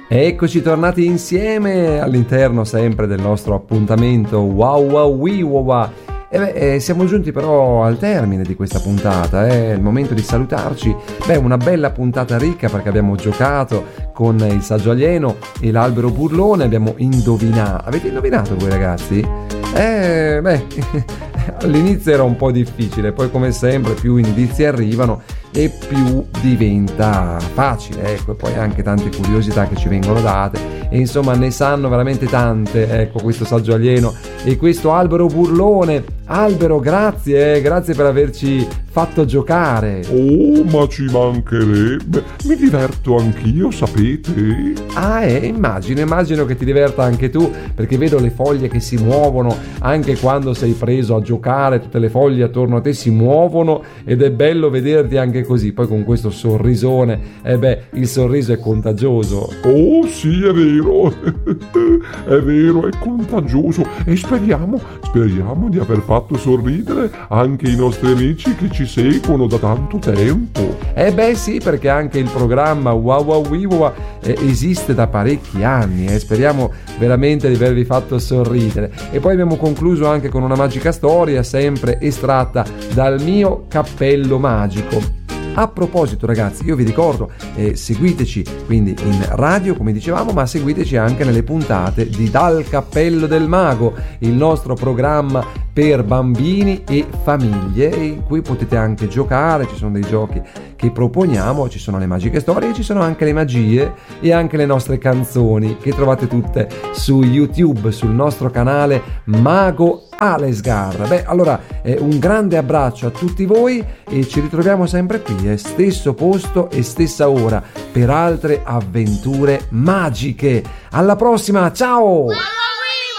Eccoci tornati insieme all'interno sempre del nostro appuntamento Wow Wow Wee Wow Wow. Siamo giunti però al termine di questa puntata, è il momento di salutarci. Una bella puntata ricca perché abbiamo giocato con il saggio alieno e l'albero burlone, abbiamo indovinato. Avete indovinato voi ragazzi? All'inizio era un po' difficile, poi come sempre più indizi arrivano e più diventa facile, ecco, e poi anche tante curiosità che ci vengono date e insomma ne sanno veramente tante, ecco, questo saggio alieno e questo albero burlone. Albero, grazie per averci fatto giocare. Oh, ma ci mancherebbe, mi diverto anch'io, sapete? Immagino che ti diverta anche tu, perché vedo le foglie che si muovono anche quando sei preso a giocare, tutte le foglie attorno a te si muovono ed è bello vederti anche così, poi con questo sorrisone, il sorriso è contagioso. Oh sì, è vero, è contagioso e speriamo di aver fatto sorridere anche i nostri amici che ci seguono da tanto tempo. Sì, perché anche il programma Wow Wow Wee Wow esiste da parecchi anni e speriamo veramente di avervi fatto sorridere. E poi abbiamo concluso anche con una magica storia sempre estratta dal mio cappello magico. A proposito ragazzi, io vi ricordo, seguiteci quindi in radio come dicevamo, ma seguiteci anche nelle puntate di Dal Cappello del Mago, il nostro programma per bambini e famiglie in cui potete anche giocare, ci sono dei giochi che proponiamo, ci sono le magiche storie, ci sono anche le magie e anche le nostre canzoni che trovate tutte su YouTube, sul nostro canale Mago Alesgar. Allora un grande abbraccio a tutti voi e ci ritroviamo sempre qui, stesso posto e stessa ora per altre avventure magiche. Alla prossima, ciao!